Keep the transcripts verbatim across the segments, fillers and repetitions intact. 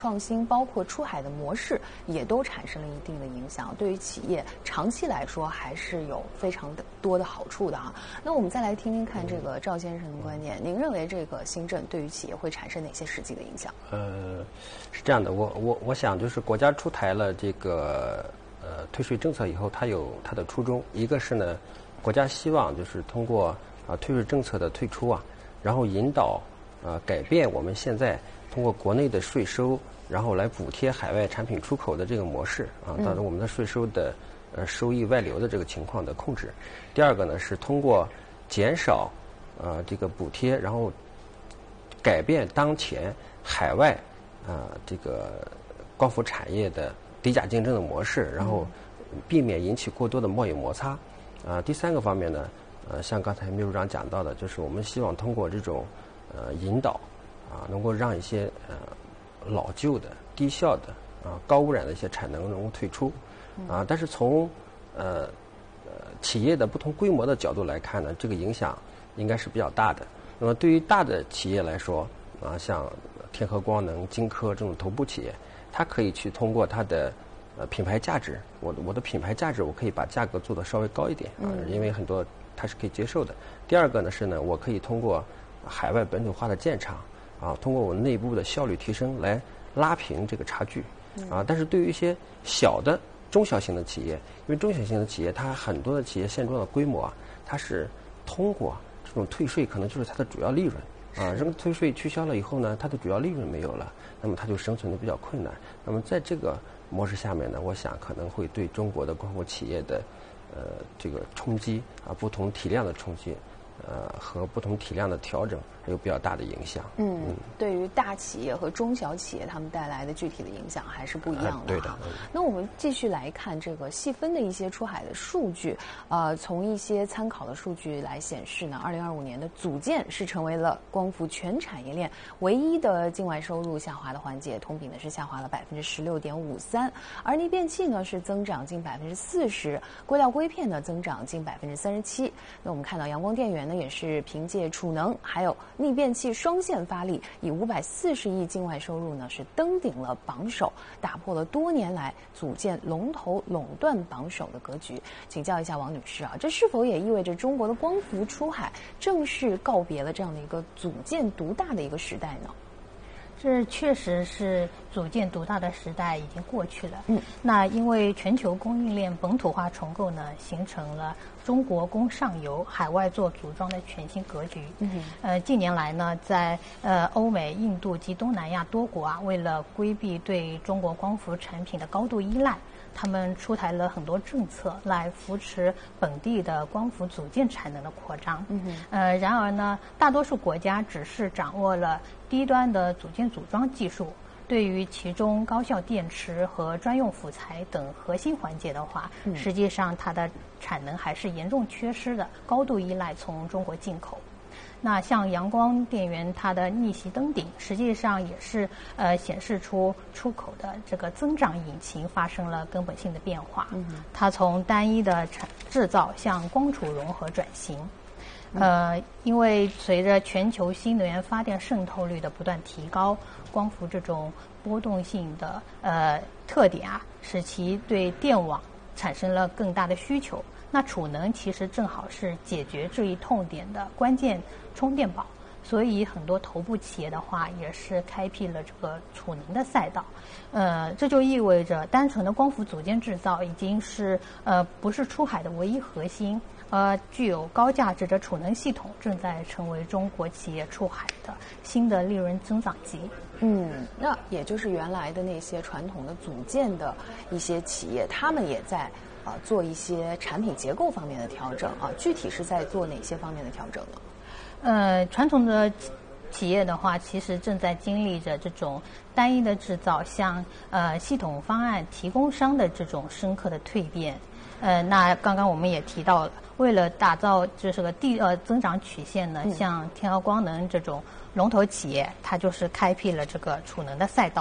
创新包括出海的模式也都产生了一定的影响，对于企业长期来说还是有非常的多的好处的哈。那我们再来听听看这个赵先生的观点，您认为这个新政对于企业会产生哪些实际的影响？ 呃，是这样的，我我我想就是国家出台了这个呃退税政策以后，它有它的初衷，一个是呢，国家希望就是通过啊、呃、退税政策的退出啊，然后引导呃改变我们现在通过国内的税收，然后来补贴海外产品出口的这个模式啊，导致我们的税收的呃收益外流的这个情况的控制。第二个呢是通过减少呃这个补贴，然后改变当前海外啊、呃、这个光伏产业的低价竞争的模式，然后避免引起过多的贸易摩擦。啊、呃，第三个方面呢，呃，像刚才秘书长讲到的，就是我们希望通过这种呃引导啊，能够让一些呃老旧的、低效的啊、高污染的一些产能能够退出啊。但是从呃呃企业的不同规模的角度来看呢，这个影响应该是比较大的。那么对于大的企业来说啊，像天合光能、金科这种头部企业，它可以去通过它的呃品牌价值，我的我的品牌价值，我可以把价格做得稍微高一点啊，因为很多它是可以接受的。第二个呢是呢，我可以通过海外本土化的建厂啊，通过我内部的效率提升来拉平这个差距啊。但是对于一些小的中小型的企业，因为中小型的企业它很多的企业现状的规模啊，它是通过这种退税可能就是它的主要利润啊，这个退税取消了以后呢，它的主要利润没有了，那么它就生存的比较困难。那么在这个模式下面呢，我想可能会对中国的光伏企业的呃这个冲击啊，不同体量的冲击呃和不同体量的调整还有比较大的影响。 嗯，嗯对于大企业和中小企业他们带来的具体的影响还是不一样的、啊。 对的。 那我们继续来看这个细分的一些出海的数据，呃，从一些参考的数据来显示呢，二零二五年的组件是成为了光伏全产业链唯一的境外收入下滑的环节，同比呢是下滑了百分之十六点五三，而逆变器呢是增长近百分之四十，硅料硅片呢增长近百分之三十七。那我们看到阳光电源呢也是凭借储能还有逆变器双线发力，以五百四十亿境外收入呢是登顶了榜首，打破了多年来组件龙头垄断榜首的格局。请教一下王女士啊，这是否也意味着中国的光伏出海正式告别了这样的一个组件独大的一个时代呢？ 这确实是组件独大的时代已经过去了。嗯，那因为全球供应链本土化重构呢，形成了中国供上游、海外做组装的全新格局。嗯，呃，近年来呢，在呃欧美、印度及东南亚多国啊，为了规避对中国光伏产品的高度依赖，他们出台了很多政策来扶持本地的光伏组件产能的扩张。嗯，呃，然而呢，大多数国家只是掌握了低端的组件组装技术，对于其中高效电池和专用辅材等核心环节的话，嗯、实际上它的产能还是严重缺失的，高度依赖从中国进口。那像阳光电源，它的逆袭登顶，实际上也是呃显示出出口的这个增长引擎发生了根本性的变化。嗯，它从单一的产制造向光储融合转型。呃，因为随着全球新能源发电渗透率的不断提高，光伏这种波动性的呃特点啊，使其对电网产生了更大的需求。那储能其实正好是解决这一痛点的关键充电宝，所以很多头部企业的话也是开辟了这个储能的赛道。呃，这就意味着单纯的光伏组件制造已经是呃不是出海的唯一核心。呃，具有高价值的储能系统正在成为中国企业出海的新的利润增长极。 嗯，那也就是原来的那些传统的组件的一些企业，他们也在呃做一些产品结构方面的调整啊。具体是在做哪些方面的调整呢？ 呃，传统的企业的话，其实正在经历着这种单一的制造向呃系统方案提供商的这种深刻的蜕变。呃，那刚刚我们也提到了，为了打造就是个地呃增长曲线呢，嗯、像天合光能这种龙头企业，它就是开辟了这个储能的赛道嘛。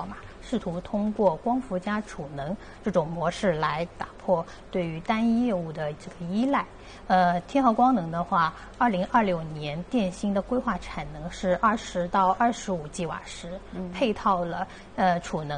试图通过光伏加储能这种模式来打破对于单一业务的这个依赖。呃，天豪光能的话，二零二六年电芯的规划产能是二十到二十五吉瓦时，嗯、配套了呃储能